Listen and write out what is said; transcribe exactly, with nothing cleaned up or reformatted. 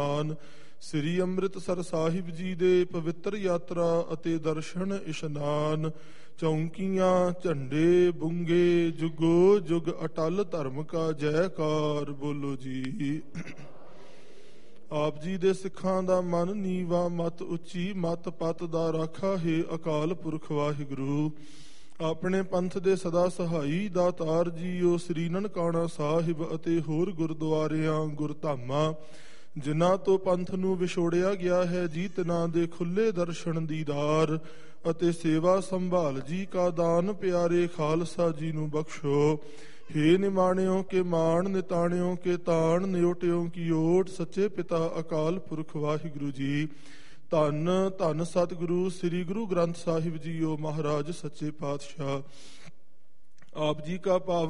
ਸ੍ਰੀ ਅੰਮ੍ਰਿਤਸਰ ਸਾਹਿਬ ਜੀ ਦੇ ਪਵਿੱਤਰ ਯਾਤਰਾ ਅਤੇ ਦਰਸ਼ਨ ਇਸ਼ਨਾਨ। ਚੌਂਕੀਆਂ ਝੰਡੇ ਬੁੰਗੇ ਜੁਗੋ ਜੁਗ ਅਟਲ ਧਰਮ ਕਾ ਜੈਕਾਰ। ਬੋਲੋ ਜੀ। ਆਪ ਜੀ ਦੇ ਸਿੱਖਾਂ ਦਾ ਮਨ ਨੀਵਾ ਮਤ ਉੱਚੀ ਮਤ ਪਤ ਦਾ ਰਾਖਾ ਹੈ ਅਕਾਲ ਪੁਰਖ ਵਾਹਿਗੁਰੂ। ਆਪਣੇ ਪੰਥ ਦੇ ਸਦਾ ਸਹਾਈ ਦਾਤਾਰ ਜੀਓ ਸ੍ਰੀ ਨਨਕਾਣਾ ਸਾਹਿਬ ਅਤੇ ਹੋਰ ਗੁਰਦੁਆਰਿਆਂ ਗੁਰਧਾਮਾਂ ਜਿਨ੍ਹਾਂ ਤੋਂ ਪੰਥ ਨੂੰ ਵਿਛੋੜਿਆ ਗਿਆ ਹੈ ਜੀ ਤਿਨਾਂ ਦੇ ਖੁੱਲੇ ਦਰਸ਼ਨ ਦੀਦਾਰ ਅਤੇ ਸੇਵਾ ਸੰਭਾਲ ਜੀ ਕਾ ਦਾਨ ਪਿਆਰੇ ਖਾਲਸਾ ਜੀ ਨੂੰ ਬਖਸ਼ੋ। ਹੇ ਨਿਮਾਣਿਓ ਕੇ ਮਾਣ ਨਿਤਾਣਿਓ ਕੇ ਤਾਣ ਨਿਉਟਿਓ ਕੀ ਓਟ ਸੱਚੇ ਪਿਤਾ ਅਕਾਲ ਪੁਰਖ ਵਾਹਿਗੁਰੂ ਜੀ। ਧੰਨ ਧੰਨ ਸਤਿਗੁਰੂ ਸ੍ਰੀ ਗੁਰੂ ਗ੍ਰੰਥ ਸਾਹਿਬ ਜੀਓ ਮਹਾਰਾਜ ਸੱਚੇ ਪਾਤਸ਼ਾਹ। ਆਪ ਜੀ ਕਾ ਭਾਵ